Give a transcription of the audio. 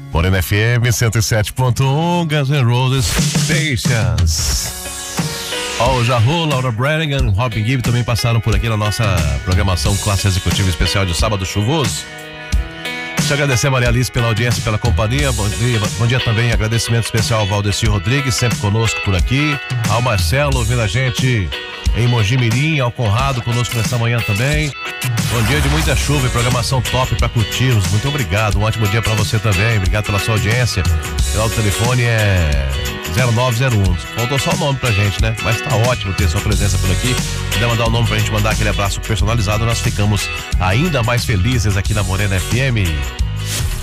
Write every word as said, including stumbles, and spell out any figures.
Morena F M cento e sete ponto um, Guns N' Roses, Patience. Ó, o Jahu, Laura Branigan, Robin Gibb também passaram por aqui na nossa programação classe executiva especial de sábado chuvoso. Deixa eu agradecer a Maria Alice pela audiência, pela companhia. Bom dia, bom dia também, agradecimento especial ao Valdeci Rodrigues, sempre conosco por aqui. Ao Marcelo, ouvindo a gente em Mogi Mirim, ao Conrado conosco nessa manhã também. Bom dia de muita chuva e programação top para curtirmos. Muito obrigado, um ótimo dia para você também. Obrigado pela sua audiência. O telefone é zero nove zero um. Faltou só o nome pra gente, né? Mas tá ótimo ter sua presença por aqui. Se quiser mandar o nome pra gente mandar aquele abraço personalizado, nós ficamos ainda mais felizes aqui na Morena F M.